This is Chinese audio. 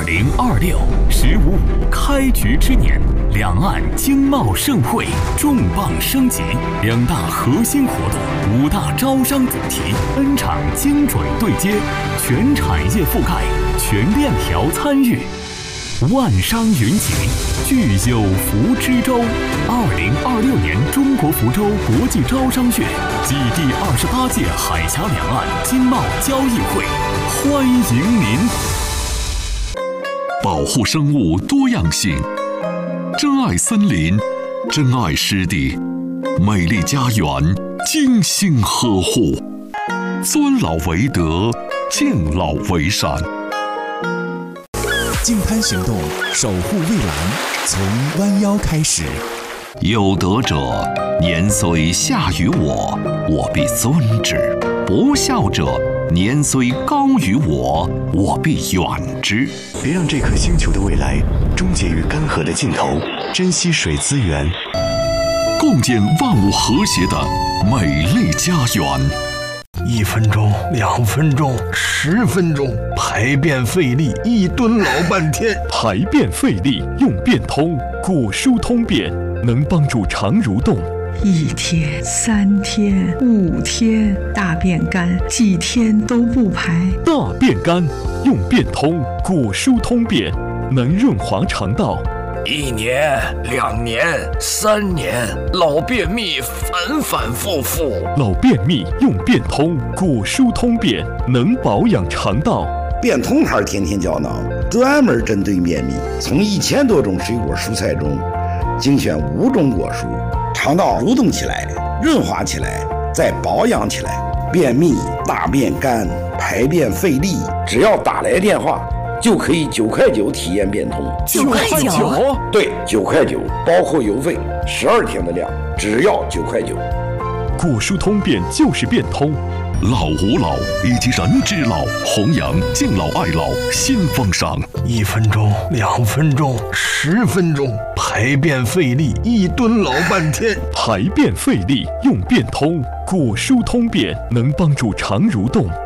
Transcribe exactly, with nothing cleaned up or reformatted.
二零二六十五五开局之年，两岸经贸盛会重磅升级，两大核心活动，五大招商主题，N场精准对接，全产业覆盖，全链条参与。万商云集，聚有福之州。二零二六年中国福州国际招商月暨第二十八届海峡两岸经贸交易会，欢迎您！ 保护生物多样性，珍爱森林，珍爱湿地，美丽家园，精心呵护，尊老为德，敬老为善。 净滩行动，守护蔚蓝，从弯腰开始。 有德者，年虽下于我，我必尊之；不孝者，年虽高于我，我必远之。 别让这颗星球的未来终结于干涸的尽头，珍惜水资源， 共建万物和谐的美丽家园。 一分钟，两分钟，十分钟，排便费力，一蹲老半天。 排便费力用便通，果蔬通便，能帮助肠蠕动。 一天、三天、五天，大便干，几天都不排。 大便干用便通，果蔬通便，能润滑肠道。 一年、两年、三年，老便秘反反复复。 老便秘用便通，果蔬通便，能保养肠道。 便通牌天天胶囊专门针对便秘，从一千多种水果蔬菜中精选五种果蔬，肠道蠕动起来，润滑起来，再保养起来。便秘、大便干、排便费力，只要打来电话就可以九块九体验变通。 九块九？ 对，九块九，包括邮费，十二天的量，只要九块九。 果蔬通便就是变通。 老吾老以及人之老，弘扬敬老爱老新风尚。 一分钟，两分钟，十分钟，排便费力，一蹲老半天。 排便费力用便通，果蔬通便，能帮助肠蠕动。